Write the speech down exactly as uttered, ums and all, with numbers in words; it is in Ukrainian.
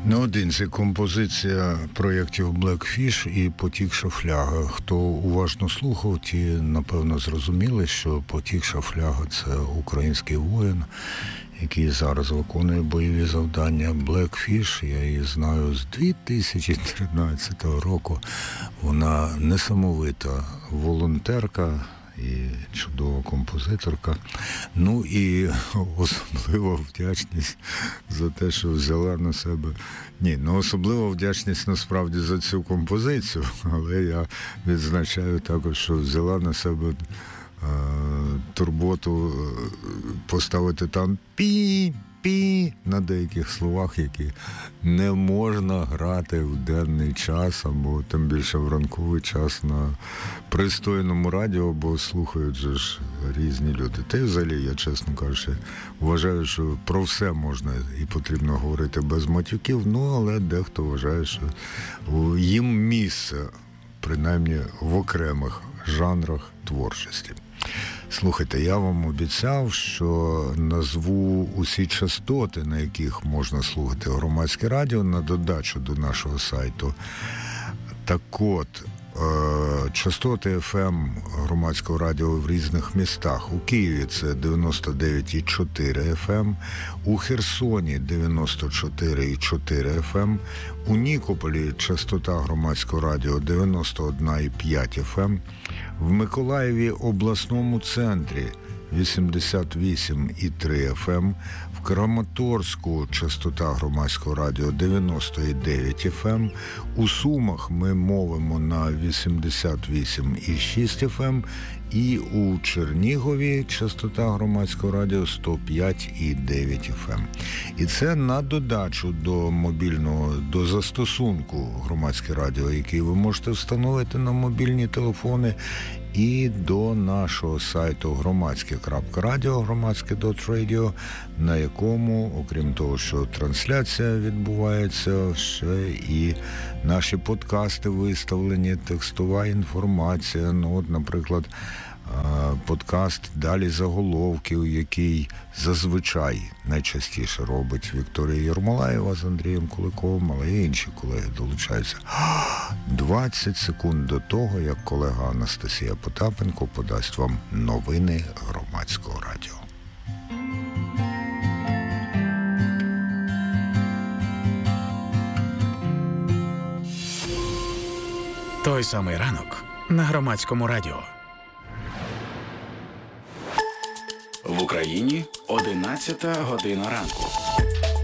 Наодинці композиція проєктів Blackfish і «Потікша фляга». Хто уважно слухав, ті, напевно, зрозуміли, що «Потікша фляга» – це український воїн, який зараз виконує бойові завдання. Blackfish, я її знаю з дві тисячі тринадцятого року. Вона несамовита волонтерка і чудова композиторка. Ну і особлива вдячність за те, що взяла на себе... Ні, ну особлива вдячність насправді за цю композицію, але я відзначаю також, що взяла на себе е, турботу поставити там пі пі на деяких словах, які не можна грати в денний час, або тим більше в ранковий час на пристойному радіо, бо слухають же ж різні люди. Та й взагалі, я, чесно кажучи, вважаю, що про все можна і потрібно говорити без матюків, ну, але дехто вважає, що їм місце, принаймні в окремих жанрах творчості. Слухайте, я вам обіцяв, що назву усі частоти, на яких можна слухати громадське радіо, на додачу до нашого сайту. Так от, частоти еф ем громадського радіо в різних містах. У Києві це дев'яносто дев'ять і чотири еф ем, у Херсоні дев'яносто чотири і чотири еф ем, у Нікополі частота громадського радіо дев'яносто один і п'ять еф ем, в Миколаєві обласному центрі вісімдесят вісім і три еф ем, в Краматорську частота громадського радіо дев'яносто дев'ять еф ем, у Сумах ми мовимо на вісімдесят вісім і шість еф ем, і у Чернігові частота громадського радіо сто п'ять і дев'ять еф ем. І це на додачу до мобільного, до застосунку громадське радіо, який ви можете встановити на мобільні телефони, і до нашого сайту громадське крапка радіо, громадське крапка радіо, на якому, окрім того, що трансляція відбувається, ще і наші подкасти виставлені, текстова інформація. Ну, от, наприклад, подкаст «Далі заголовків», який зазвичай найчастіше робить Вікторія Єрмолаєва з Андрієм Куликовим, але і інші колеги долучаються. двадцять секунд до того, як колега Анастасія Потапенко подасть вам новини громадського радіо. Той самий ранок на громадському радіо. В Україні одинадцята година ранку.